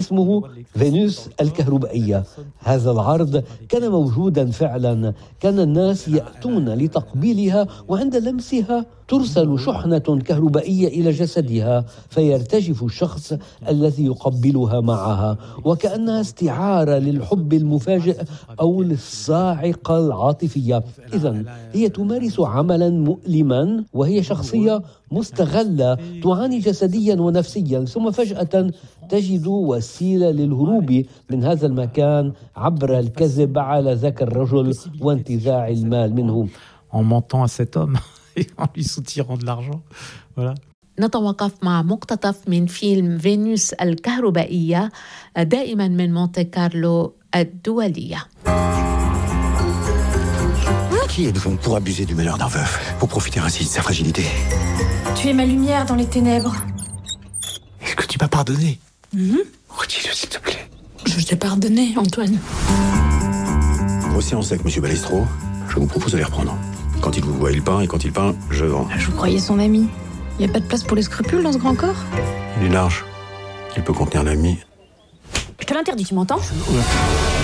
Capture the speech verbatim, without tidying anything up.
اسمه فينوس الكهربائية. هذا العرض كان موجودا فعلا، كان الناس يأتون لتقبيلها، وعند لمسها ترسل شحنة كهربائية إلى جسدها فيرتجف الشخص الذي يقبلها معها، وكأنها استعارة للحب المفاجئ أو للصاعقة العاطفية. إذن هي تمارس عملا مؤلما، وهي شخصية مستغلة تعاني جسديا ونفسيا، ثم فجأة تجد وسيلة للهروب من هذا المكان عبر الكذب على ذاك الرجل وانتزاع المال منه. En mentant à cet homme et en lui soutirant de l'argent. Voilà. نتوقف مع مقتطف من فيلم فينوس الكهربائية، دائما من مونte كارلو الدولية. Qui êtes-vous pour abuser du malheur d'un veuf, pour profiter ainsi de sa fragilité? Tu es ma lumière dans les ténèbres. Est-ce que tu m'as pardonné? Mm-hmm. Redis-le, s'il te plaît. Je t'ai pardonné, Antoine. Grossier en sec, monsieur Balestro. Je vous propose de les reprendre. Quand il vous voit, il peint, et quand il peint, je vends. Je vous croyais son ami. Il n'y a pas de place pour les scrupules dans ce grand corps? Il est large. Il peut contenir l'ami. Je te l'interdis, tu m'entends?